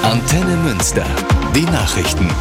Antenne Münster. Die Nachrichten.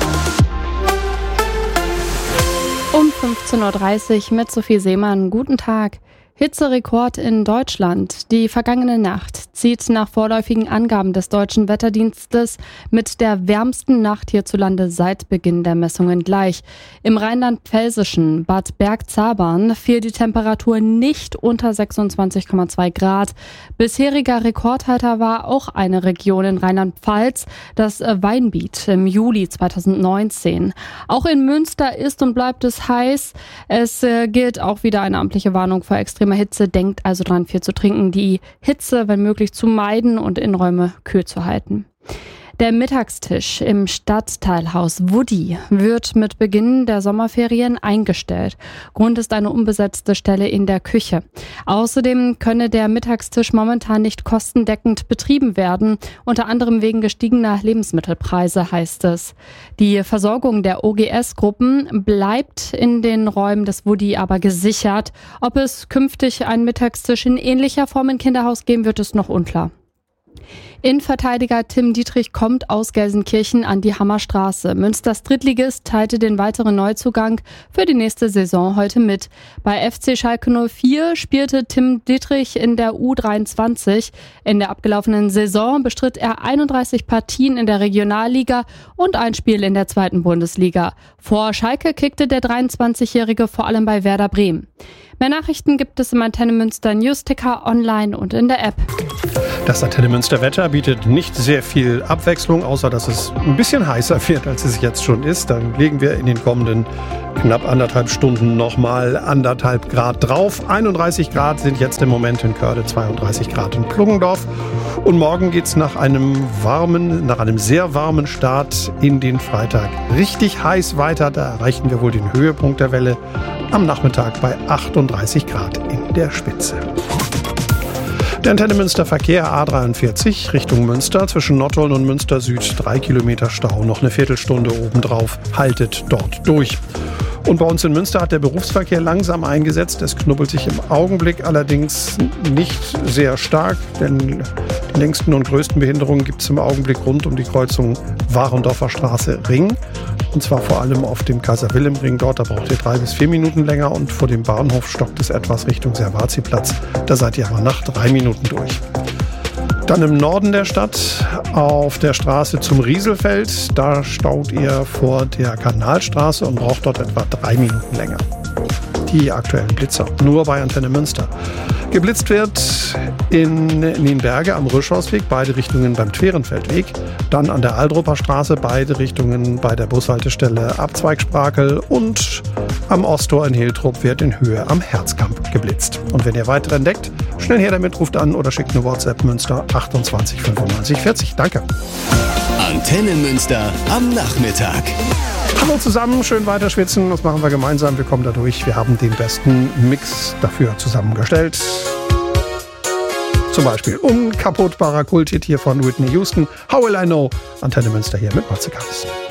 Um 15.30 Uhr mit Sophie Seemann. Guten Tag. Hitzerekord in Deutschland. Die vergangene Nacht zieht nach vorläufigen Angaben des Deutschen Wetterdienstes mit der wärmsten Nacht hierzulande seit Beginn der Messungen gleich. Im rheinland-pfälzischen Bad Bergzabern fiel die Temperatur nicht unter 26,2 Grad. Bisheriger Rekordhalter war auch eine Region in Rheinland-Pfalz, das Weinbiet im Juli 2019. Auch in Münster ist und bleibt es heiß. Es gilt auch wieder eine amtliche Warnung vor extremer Hitze. Denkt also dran, viel zu trinken, die Hitze, wenn möglich, zu meiden und Innenräume kühl zu halten. Der Mittagstisch im Stadtteilhaus Woody wird mit Beginn der Sommerferien eingestellt. Grund ist eine unbesetzte Stelle in der Küche. Außerdem könne der Mittagstisch momentan nicht kostendeckend betrieben werden, unter anderem wegen gestiegener Lebensmittelpreise, heißt es. Die Versorgung der OGS-Gruppen bleibt in den Räumen des Woody aber gesichert. Ob es künftig einen Mittagstisch in ähnlicher Form im Kinderhaus geben wird, ist noch unklar. Innenverteidiger Tim Dietrich kommt aus Gelsenkirchen an die Hammerstraße. Münsters Drittligist teilte den weiteren Neuzugang für die nächste Saison heute mit. Bei FC Schalke 04 spielte Tim Dietrich in der U23. In der abgelaufenen Saison bestritt er 31 Partien in der Regionalliga und ein Spiel in der 2. Bundesliga. Vor Schalke kickte der 23-Jährige vor allem bei Werder Bremen. Mehr Nachrichten gibt es im Antenne Münster Newsticker online und in der App. Das Antenne Münster Wetter bietet nicht sehr viel Abwechslung, außer dass es ein bisschen heißer wird, als es jetzt schon ist. Dann legen wir in den kommenden knapp 1,5 Stunden nochmal 1,5 Grad drauf. 31 Grad sind jetzt im Moment in Körde, 32 Grad in Pluggendorf. Und morgen geht's nach einem sehr warmen Start in den Freitag richtig heiß weiter. Da erreichen wir wohl den Höhepunkt der Welle am Nachmittag bei 38 Grad in der Spitze. Der Antenne Münster Verkehr A43 Richtung Münster zwischen Nottuln und Münster Süd 3 Kilometer Stau, noch eine Viertelstunde obendrauf, haltet dort durch. Und bei uns in Münster hat der Berufsverkehr langsam eingesetzt. Es knubbelt sich im Augenblick allerdings nicht sehr stark, denn die längsten und größten Behinderungen gibt es im Augenblick rund um die Kreuzung Warendorfer Straße Ring. Und zwar vor allem auf dem Kaiser-Wilhelm-Ring dort, da braucht ihr 3 bis 4 Minuten länger. Und vor dem Bahnhof stockt es etwas Richtung Servaziplatz. Da seid ihr aber nach 3 Minuten durch. Dann im Norden der Stadt auf der Straße zum Rieselfeld. Da staut ihr vor der Kanalstraße und braucht dort etwa 3 Minuten länger. Die aktuellen Blitzer nur bei Antenne Münster. Geblitzt wird in Nienberge am Röschhausweg, beide Richtungen beim Twerenfeldweg. Dann an der Aldrupper Straße, beide Richtungen bei der Bushaltestelle Abzweig Sprakel. Und am Osttor in Hiltrup wird in Höhe am Herzkamp geblitzt. Und wenn ihr weiter entdeckt, schnell her damit, ruft an oder schickt eine WhatsApp Münster 28 95 40. Danke. Antenne Münster am Nachmittag. Hallo zusammen, schön weiter schwitzen. Das machen wir gemeinsam. Wir kommen da durch. Wir haben den besten Mix dafür zusammengestellt. Zum Beispiel unkaputtbarer Kulthit hier von Whitney Houston. How Will I Know? Antenne Münster hier mit Matze Kass.